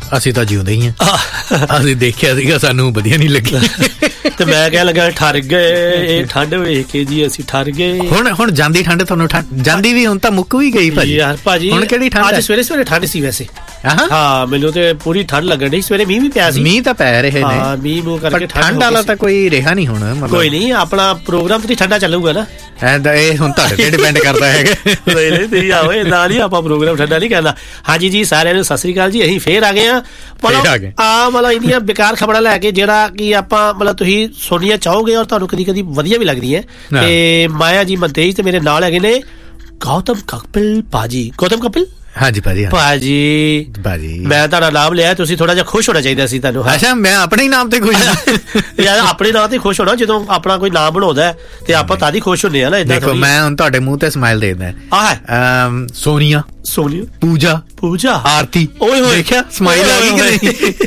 ਅਸੀਂ ਤਾਂ ਜਿਉਂਦੇ ਹੀ ਆ। ਅਸੀਂ ਦੇਖਿਆ ਸੀਗਾ, ਸਾਨੂੰ ਵਧੀਆ ਨਹੀਂ ਲੱਗੀ ਤੇ ਮੈਂ ਕਹਿ ਲੱਗਾ ਠਰ ਗਏ, ਇਹ ਠੰਡ ਵੇਖ ਕੇ ਜੀ ਅਸੀਂ ਠਰ ਗਏ। ਹੁਣ ਜਾਂਦੀ ਠੰਡ ਤੁਹਾਨੂੰ ਜਾਂਦੀ ਵੀ ਹੁਣ ਤਾਂ ਮੁੱਕ ਵੀ ਗਈ ਭਾਜੀ। ਯਾਰ ਭਾਜੀ ਹੁਣ ਕਿਹੜੀ ਠੰਡ? ਅੱਜ ਸਵੇਰੇ ਠੰਡ ਸੀ ਵੈਸੇ। ਹਾਂ ਮੈਨੂੰ ਤੇ ਪੂਰੀ ਠੰਡ ਲੱਗਣ ਡਈ। ਸਵੇਰੇ ਮੀਂਹ ਵੀ ਪਿਆ ਸੀ। ਮੀਂਹ ਤਾਂ ਪੈ ਰਹੇ ਨੇ। ਹਾਂ ਮੀਂਹ ਮੂੰਹ ਕਰਕੇ ਠੰਡ ਵਾਲਾ ਤਾਂ ਕੋਈ ਰਿਹਾ ਨਹੀਂ ਹੁਣ। ਕੋਈ ਨਹੀਂ, ਆਪਣਾ ਪ੍ਰੋਗਰਾਮ ਤੇ ਠੰਡਾ ਚੱਲੂਗਾ ਨਾ। ਇਹ ਹੁਣ ਤੁਹਾਡੇ ਤੇ ਡਿਪੈਂਡ ਕਰਦਾ ਹੈਗਾ। ਨਹੀਂ ਤੁਸੀਂ ਆਓ, ਏਦਾਂ ਨਹੀਂ ਆਪਾਂ ਪ੍ਰੋਗਰਾਮ ਠੰਡਾ ਨਹੀਂ ਕਰਨਾ। ਹਾਂਜੀ ਜੀ ਸਾਰਿਆਂ ਨੂੰ ਸਤਿ ਸ੍ਰੀ ਅਕਾਲ ਜੀ। ਅਸੀਂ ਫੇਰ ਆ ਗਏ ਆ ਮਤਲਬ ਇੰਨੀਆਂ ਬੇਕਾਰ ਖਬਰਾਂ ਲੈ ਕੇ, ਜਿਹੜਾ ਕਿ ਆਪਾਂ ਮਤਲਬ ਤੁਸੀਂ ਸੁਣਨੀਆਂ ਚਾਹੋਗੇ ਔਰ ਤੁਹਾਨੂੰ ਕਦੀ ਕਦੀ ਵਧੀਆ ਵੀ ਲੱਗਦੀਆਂ। ਤੇ ਮਾਇਆ ਜੀ ਮਨਤੇਜ ਤੇ ਮੇਰੇ ਨਾਲ ਹੈਗੇ ਨੇ ਗੌਤਮ ਕਪਿਲ ਭਾਜੀ। ਗੌਤਮ ਕਪਿਲ ਹਾਂਜੀ ਭਾਜੀ। ਭਾਜੀ ਮੈਂ ਤੁਹਾਡਾ ਨਾਮ ਲਿਆ, ਤੁਸੀਂ ਥੋੜਾ ਜਿਹਾ ਖੁਸ਼ ਹੋਣਾ ਚਾਹੀਦਾ ਸੀ ਤੁਹਾਨੂੰ। ਅੱਛਾ, ਮੈਂ ਆਪਣੇ ਹੀ ਨਾਮ ਤੇ ਖੁਸ਼ ਹਾਂ ਯਾਰ ਆਪਣੇ ਨਾਮ ਤੇ ਖੁਸ਼ ਹੋਣਾ। ਜਦੋਂ ਆਪਣਾ ਕੋਈ ਨਾਮ ਬਣਾਉਂਦਾ ਤੇ ਆਪਾਂ ਤਾਂ ਹੀ ਖੁਸ਼ ਹੁੰਦੇ ਆ ਨਾ। ਦੇਖੋ ਮੈਂ ਹੁਣ ਤੁਹਾਡੇ ਮੂੰਹ ਤੇ ਸਮਾਈਲ ਦੇਦਾ। ਸੋਨੀਆ, ਪੂਜਾ, ਆਰਤੀ, ਓਏ ਹੋਏ ਦੇਖਿਆ ਸਮਾਈਲ ਆ ਗਈ ਕਿ ਨਹੀਂ?